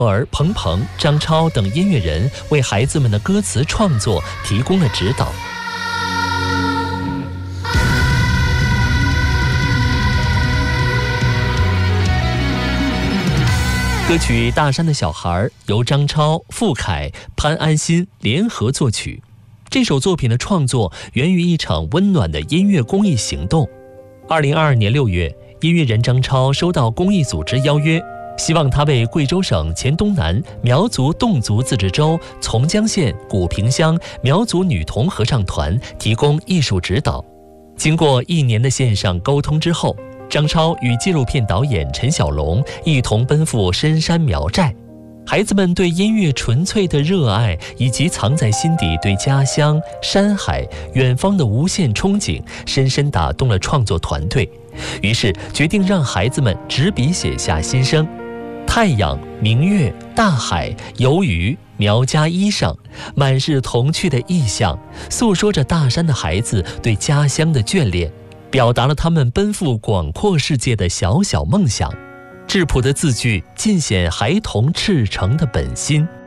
而彭彭、张超等音乐人为孩子们的歌词创作提供了指导。歌曲《大山的小孩》由张超、傅凯、潘安心联合作曲。这首作品的创作源于一场温暖的音乐公益行动。2022年6月，音乐人张超收到公益组织邀约，希望他为贵州省黔东南苗族侗族自治州从江县古平乡苗族女童合唱团提供艺术指导。经过1年的线上沟通之后，张超与纪录片导演陈小龙一同奔赴深山苗寨。孩子们对音乐纯粹的热爱，以及藏在心底对家乡、山海、远方的无限憧憬，深深打动了创作团队。于是决定让孩子们执笔写下心声。太阳、明月、大海、游鱼、苗家衣裳，满是童趣的意象，诉说着大山的孩子对家乡的眷恋，表达了他们奔赴广阔世界的小小梦想。质朴的字句尽显孩童赤诚的本心。